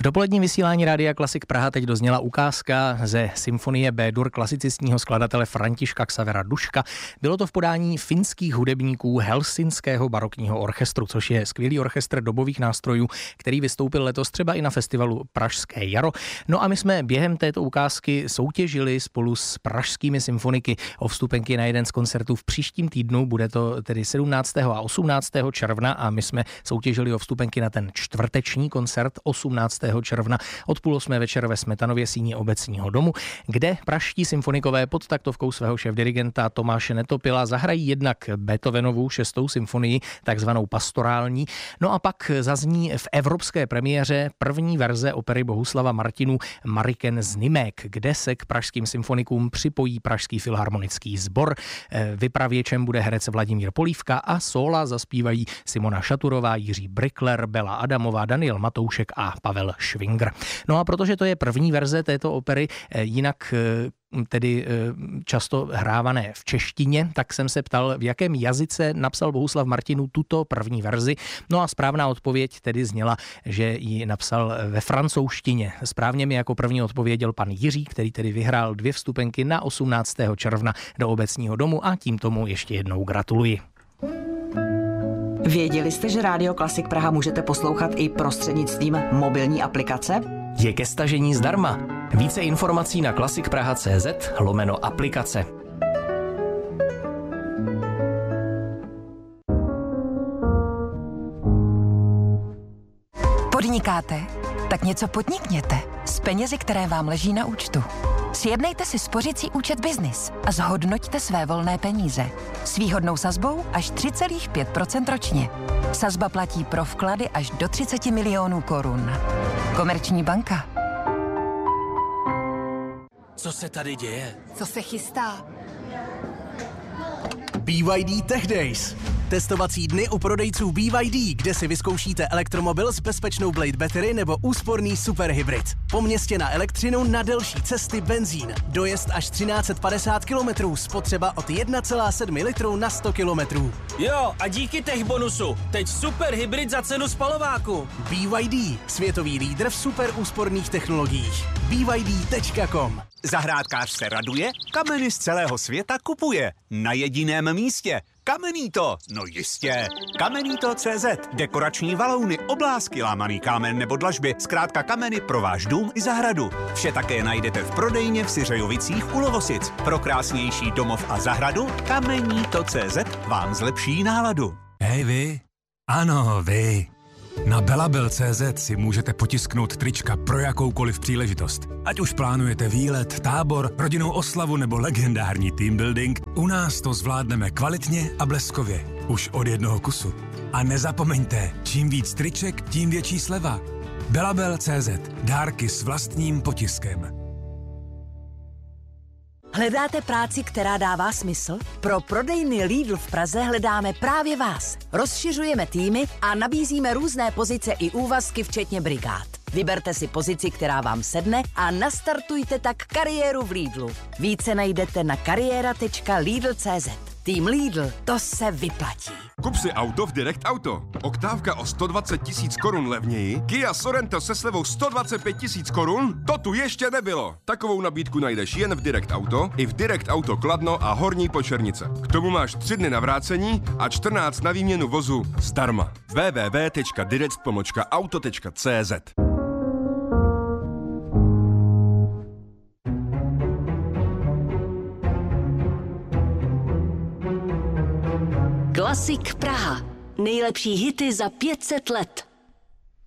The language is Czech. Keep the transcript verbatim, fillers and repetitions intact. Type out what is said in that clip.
V dopoledním vysílání Rádia Klasik Praha teď dozněla ukázka ze symfonie B-dur klasicistního skladatele Františka Xavera Duška. Bylo to v podání finských hudebníků Helsinského barokního orchestru, což je skvělý orchestr dobových nástrojů, který vystoupil letos třeba i na festivalu Pražské jaro. No a my jsme během této ukázky soutěžili spolu s pražskými symfoniky o vstupenky na jeden z koncertů v příštím týdnu. Bude to tedy sedmnáctého a osmnáctého června a my jsme soutěžili o vstupenky na ten čtvrteční koncert osmnáctého června od půl osmé večer ve Smetanově síni Obecního domu, kde pražští symfonikové pod taktovkou svého šéfdirigenta Tomáše Netopila zahrají jednak Beethovenovu šestou symfonii, takzvanou pastorální, no a pak zazní v evropské premiéře první verze opery Bohuslava Martinů Mariken z Nimek, kde se k pražským symfonikům připojí Pražský filharmonický sbor. Vypravěčem bude herec Vladimír Polívka a sóla zaspívají Simona Šaturová, Jiří Brykler, Bela Adamová, Daniel Matoušek a Pavel Švingr. No a protože to je první verze této opery, jinak tedy často hrávané v češtině, tak jsem se ptal, v jakém jazyce napsal Bohuslav Martinů tuto první verzi. No a správná odpověď tedy zněla, že ji napsal ve francouzštině. Správně mi jako první odpověděl pan Jiří, který tedy vyhrál dvě vstupenky na osmnáctého června do Obecního domu a tím tomu ještě jednou gratuluji. Věděli jste, že Rádio Klasik Praha můžete poslouchat i prostřednictvím mobilní aplikace? Je ke stažení zdarma. Více informací na klasikpraha tečka cé zet lomeno aplikace. Podnikáte? Tak něco podnikněte s penězi, které vám leží na účtu. Sjednejte si spořící účet Biznis a zhodnoťte své volné peníze. S výhodnou sazbou až tři celá pět procenta ročně. Sazba platí pro vklady až do třicet milionů korun. Komerční banka. Co se tady děje? Co se chystá? B Y D Tech Days. Testovací dny u prodejců B Y D, kde si vyzkoušíte elektromobil s bezpečnou Blade Battery nebo úsporný superhybrid. Po městě na elektřinu, na delší cesty benzín. Dojezd až třináct set padesát kilometrů, spotřeba od jedna celá sedm litru na sto kilometrů. Jo, a díky tech bonusu. Teď superhybrid za cenu spalováku. B Y D, světový lídr v super úsporných technologiích. B Y D tečka com. Zahrádkář se raduje, kameny z celého světa kupuje. Na jediném místě. Kamenito, no jistě. Kamenito tečka cé zet. Dekorační valouny, oblásky, lámaný kámen nebo dlažby. Zkrátka kameny pro váš dům i zahradu. Vše také najdete v prodejně v Syřejovicích u Lovosic. Pro krásnější domov a zahradu Kamenito tečka cé zet vám zlepší náladu. Hej vy, ano vy. Na belabel tečka cé zet si můžete potisknout trička pro jakoukoliv příležitost. Ať už plánujete výlet, tábor, rodinnou oslavu nebo legendární team building, u nás to zvládneme kvalitně a bleskově. Už od jednoho kusu. A nezapomeňte, čím víc triček, tím větší sleva. belabel tečka cé zet. Dárky s vlastním potiskem. Hledáte práci, která dává smysl? Pro prodejny Lidl v Praze hledáme právě vás. Rozšiřujeme týmy a nabízíme různé pozice i úvazky, včetně brigád. Vyberte si pozici, která vám sedne a nastartujte tak kariéru v Lidlu. Více najdete na kariéra tečka lidl tečka cé zet. Tým Lidl, to se vyplatí. Kup si auto v Direct Auto. Oktávka o sto dvacet tisíc korun levněji, Kia Sorento se slevou sto dvacet pět tisíc korun? To tu ještě nebylo. Takovou nabídku najdeš jen v Direct Auto, i v Direct Auto Kladno a Horní Počernice. K tomu máš tři dny na vrácení a čtrnáct na výměnu vozu zdarma. w w w tečka direct pomlčka auto tečka cé zet. Klasik Praha. Nejlepší hity za pět set let.